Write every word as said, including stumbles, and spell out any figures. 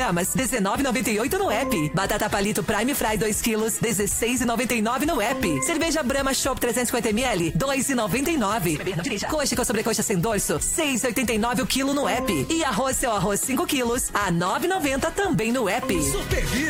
gramas, dezenove e noventa e oito no app. Batata palito Prime Fry dois quilos, dezesseis e noventa e nove no app. Cerveja Brahma Chopp trezentos e cinquenta mililitros, dois e noventa e nove. Coxa com sobrecoxa sem dorso, seis e oitenta e nove o quilo no app. E arroz seu arroz cinco quilos, a nove e noventa também no app. Super